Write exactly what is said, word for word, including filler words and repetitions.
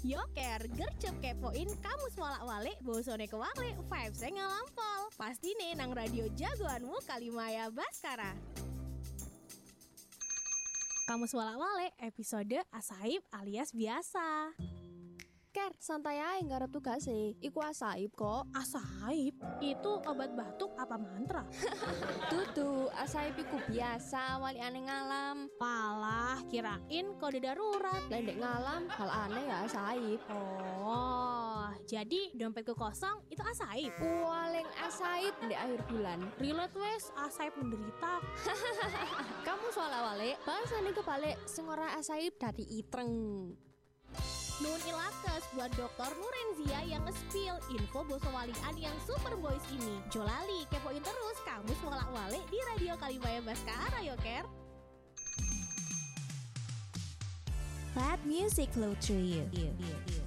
Yoker, gercep kepoin kamu swalak walik, bosone kewalik, vibes-nya ngalampol. Pasti nih nang radio jagoanmu Kalimaya Baskara. Kamu swalak walik, episode asaib alias biasa. Ker, santai aja ngarep tugas sih. Iku asaib kok. Asaib? Itu obat batuk apa mantra? Tutu, asaib iku biasa wali aneh ngalam. Palah, kirain kode darurat. Lendek ngalam, hal aneh ya asaib. Oh, jadi dompetku kosong itu asaib? Waling asaib di akhir bulan. Relate wes, asaib menderita. Kamu soal awale, bahasane kebalik sengora asaib dadi itreng. Nun ilakes buat dokter Nurenzia yang nge-spill info boso walian yang super boys ini. Jolali, kepoin terus kamu swalak walik di Radio Kalimaya Baskara, Yoker. Let music flow through you. you, you, you.